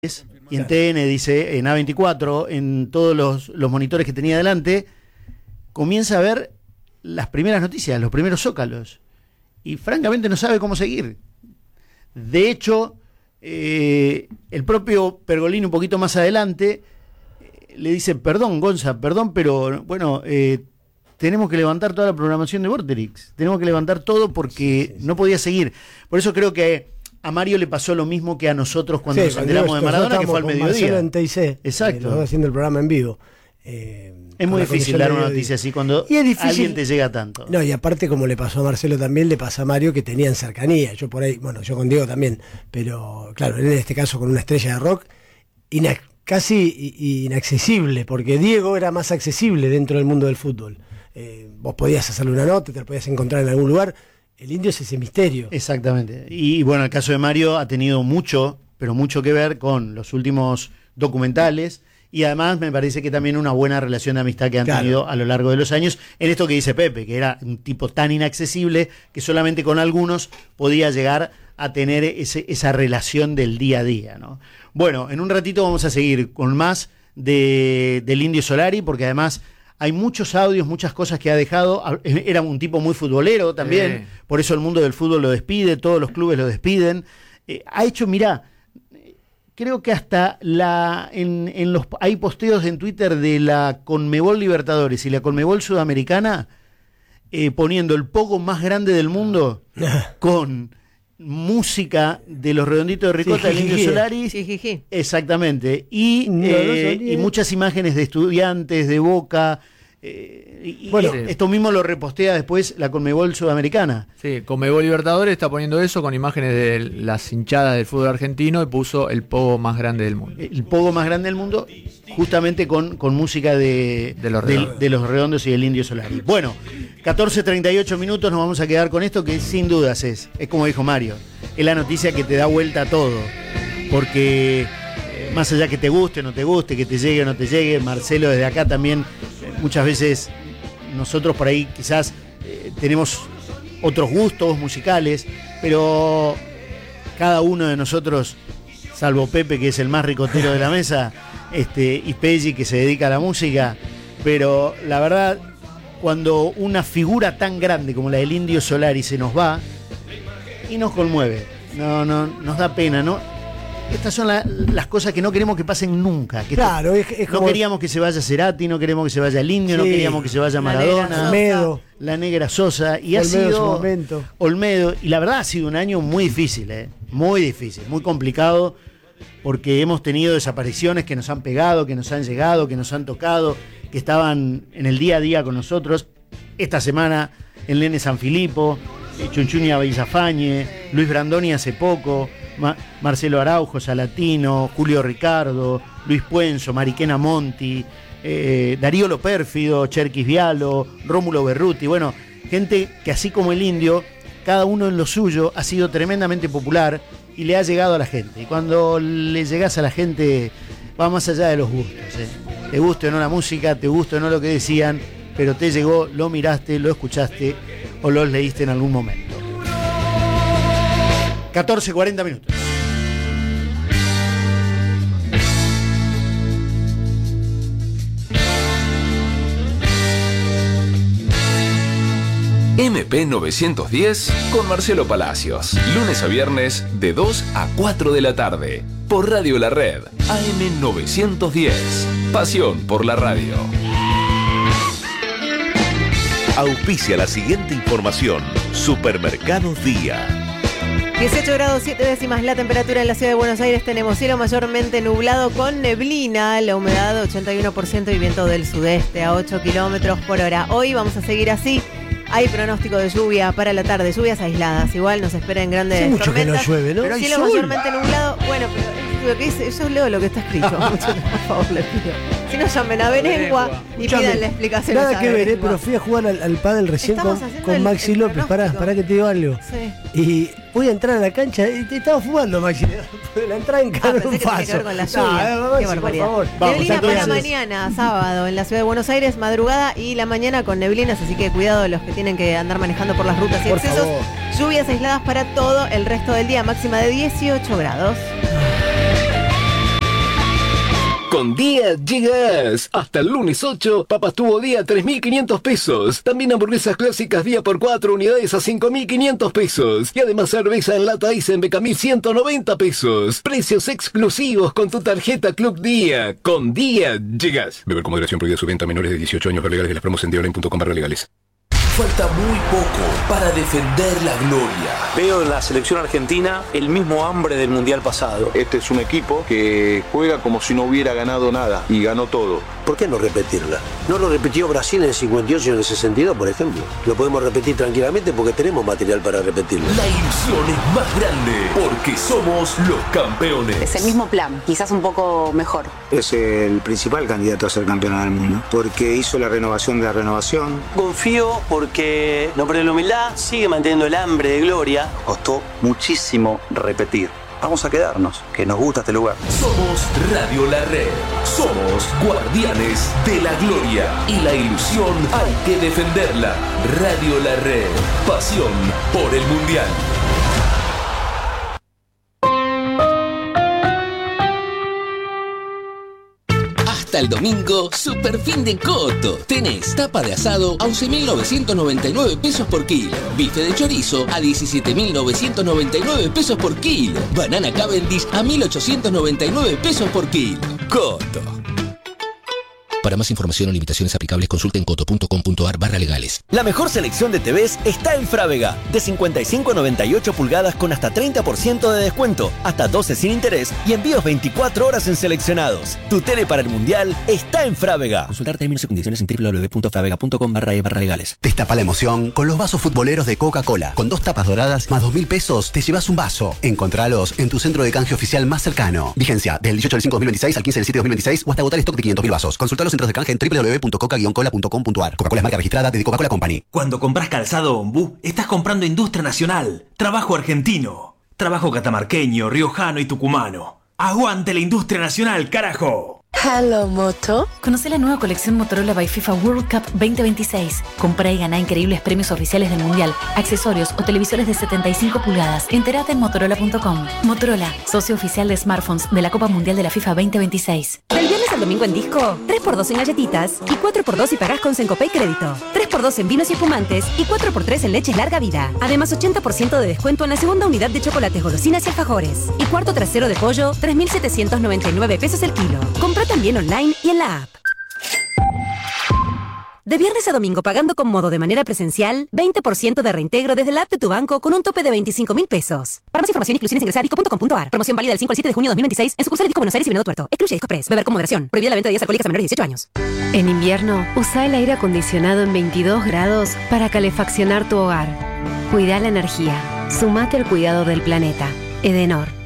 y en TN dice, en A24, en todos los monitores que tenía delante, comienza a ver las primeras noticias, los primeros zócalos, y francamente no sabe cómo seguir. De hecho, el propio Pergolini un poquito más adelante le dice, perdón Gonza, perdón, pero bueno, tenemos que levantar toda la programación de Vorterix, tenemos que levantar todo porque no podía seguir. Por eso creo que a Mario le pasó lo mismo que a nosotros cuando nos enteramos de Maradona, que fue al mediodía. En TIC, exacto. Haciendo el programa en vivo. Es muy difícil dar una noticia así cuando alguien te llega tanto. No, y aparte, como le pasó a Marcelo también, le pasa a Mario, que tenían cercanía. Yo por ahí, bueno, yo con Diego también, pero claro, él en este caso con una estrella de rock casi inaccesible, porque Diego era más accesible dentro del mundo del fútbol. Vos podías hacerle una nota, te la podías encontrar en algún lugar. El indio es ese misterio. Exactamente. Y bueno, el caso de Mario ha tenido mucho, pero mucho que ver con los últimos documentales. Y además me parece que también una buena relación de amistad que han tenido a lo largo de los años, en esto que dice Pepe, que era un tipo tan inaccesible que solamente con algunos podía llegar a tener esa relación del día a día, ¿no? Bueno, en un ratito vamos a seguir con más del Indio Solari, porque además hay muchos audios, muchas cosas que ha dejado. Era un tipo muy futbolero también, por eso el mundo del fútbol lo despide, todos los clubes lo despiden. Ha hecho, mirá, creo que hasta hay posteos en Twitter de la Conmebol Libertadores y la Conmebol Sudamericana poniendo el pogo más grande del mundo con música de los Redonditos de Ricota, del Indio Solari. Exactamente. Y muchas imágenes de estudiantes, de Boca. Bueno, esto mismo lo repostea después la Conmebol Sudamericana. Sí, Conmebol Libertadores está poniendo eso con imágenes de las hinchadas del fútbol argentino y puso el pogo más grande del mundo. El pogo más grande del mundo, justamente con música de los Redondos y del Indio Solari. Bueno, 14:38 minutos, nos vamos a quedar con esto que sin dudas es como dijo Mario, es la noticia que te da vuelta a todo. Porque más allá que te guste o no te guste, que te llegue o no te llegue, Marcelo desde acá también, muchas veces nosotros por ahí quizás tenemos otros gustos musicales, pero cada uno de nosotros, salvo Pepe, que es el más ricotero de la mesa, y Peggy, que se dedica a la música, pero la verdad, cuando una figura tan grande como la del Indio Solari se nos va, y nos conmueve, nos da pena, ¿no? Estas son las cosas que no queremos que pasen nunca. Claro, es como... No queríamos que se vaya Cerati, no queremos que se vaya el Indio, no queríamos que se vaya Maradona, la Negra Sosa, y Olmedo, ha sido Olmedo, y la verdad ha sido un año muy difícil, muy complicado, porque hemos tenido desapariciones que nos han pegado, que nos han llegado, que nos han tocado, que estaban en el día a día con nosotros. Esta semana el Nene Sanfilippo, Chunchuña Villafañe, Luis Brandoni hace poco, Marcelo Araujo, Salatino, Julio Ricardo, Luis Puenzo, Mariquena Monti, Darío Lo Pérfido, Cherkis Vialo, Rómulo Berruti. Bueno, gente que así como el Indio, cada uno en lo suyo ha sido tremendamente popular y le ha llegado a la gente. Y cuando le llegás a la gente va más allá de los gustos. Te guste o no la música, te guste o no lo que decían, pero te llegó, lo miraste, lo escuchaste o lo leíste en algún momento. 14:40 minutos. MP 910 con Marcelo Palacios. Lunes a viernes de 2 a 4 de la tarde. Por Radio La Red. AM 910. Pasión por la radio. Auspicia la siguiente información. Supermercados Día. 18 grados 7 décimas la temperatura en la ciudad de Buenos Aires. Tenemos cielo mayormente nublado con neblina, la humedad 81% y viento del sudeste a 8 kilómetros por hora. Hoy vamos a seguir así. Hay pronóstico de lluvia para la tarde, lluvias aisladas. Igual nos esperan grandes tormentas. Mucho que no llueve, ¿no? Pero cielo mayormente nublado. Bueno, pero lo que dice, yo leo lo que está escrito. Mucho, por favor, les pido. Si no, llamen a Benengua y pidan la explicación. Nada que ver, pero fui a jugar al pádel recién con Maxi López. Pará que te digo algo. Sí. Y voy a entrar a la cancha y te estaba fumando, Maxi. La entrada en cara un paso. Con la lluvia. Qué barbaridad. Neblina para mañana, sábado, en la ciudad de Buenos Aires, madrugada y la mañana con neblinas, así que cuidado los que tienen que andar manejando por las rutas y excesos. Lluvias aisladas para todo el resto del día, máxima de 18 grados. Con Día llegas. Hasta el lunes 8, papas tubo Día 3.500 pesos. También hamburguesas clásicas Día por 4 unidades a 5.500 pesos. Y además cerveza en lata Eisenbeck a 1.190 pesos. Precios exclusivos con tu tarjeta Club Día. Con Día llegas. Beber con moderación, prohibida su venta a menores de 18 años. Ver legales de las promos en diaonline.com/legales. Falta muy poco para defender la gloria. Veo en la selección argentina el mismo hambre del mundial pasado. Este es un equipo que juega como si no hubiera ganado nada y ganó todo. ¿Por qué no repetirla? No lo repitió Brasil en el 58 y en el 62, por ejemplo. Lo podemos repetir tranquilamente porque tenemos material para repetirlo. La ilusión es más grande porque somos los campeones. Es el mismo plan, quizás un poco mejor. Es el principal candidato a ser campeón del mundo porque hizo la renovación de la renovación. Confío porque no perdió la humildad, sigue manteniendo el hambre de gloria. Costó muchísimo repetir. Vamos a quedarnos, que nos gusta este lugar. Somos Radio La Red. Somos guardianes de la gloria. Y la ilusión hay que defenderla. Radio La Red. Pasión por el Mundial. Hasta el domingo, super fin de Coto. Tenés tapa de asado a 11.999 pesos por kilo. Bife de chorizo a 17.999 pesos por kilo. Banana Cavendish a 1.899 pesos por kilo. Coto. Para más información o limitaciones aplicables, consulten coto.com.ar/legales. La mejor selección de TVs está en Frávega. De 55 a 98 pulgadas con hasta 30% de descuento, hasta 12 sin interés y envíos 24 horas en seleccionados. Tu tele para el Mundial está en Frávega. Consultar términos y condiciones en www.fravega.com/legales. Destapa la emoción con los vasos futboleros de Coca-Cola. Con 2 tapas doradas más 2.000 pesos te llevas un vaso. Encontralos en tu centro de canje oficial más cercano. Vigencia del 18 del 5 de 2026 al 15 del 7 de 2026 o hasta agotar stock de 500.000 vasos. Consultalos centros de canje en www.coca-cola.com.ar. Coca-Cola es marca registrada de The Coca-Cola Company. Cuando compras calzado Ombú, estás comprando industria nacional, trabajo argentino, trabajo catamarqueño, riojano y tucumano. ¡Aguante la industria nacional, carajo! Hello Moto. Conoce la nueva colección Motorola by FIFA World Cup 2026. Compra y gana increíbles premios oficiales del Mundial, accesorios o televisores de 75 pulgadas. Entérate en motorola.com. Motorola, socio oficial de smartphones de la Copa Mundial de la FIFA 2026. Del viernes al domingo en Disco, 3x2 en galletitas y 4x2 si pagás con Sencopay Crédito. 3x2 en vinos y espumantes y 4x3 en leches larga vida. Además 80% de descuento en la segunda unidad de chocolates, golosinas y alfajores. Y cuarto trasero de pollo, 3.799 pesos el kilo. Compra también online y en la app. De viernes a domingo pagando con Modo de manera presencial, 20% de reintegro desde la app de tu banco con un tope de 25.000 pesos. Para más información, inclusiones ingresa a disco.com.ar. Promoción válida del 5 al 7 de junio de 2026 en sucursales Disco Buenos Aires y Venado Tuerto. Excluye Disco Express. Beber con moderación. Prohibida la venta de bebidas alcohólicas a menores de 18 años. En invierno, usa el aire acondicionado en 22 grados para calefaccionar tu hogar. Cuida la energía. Sumate al cuidado del planeta. Edenor.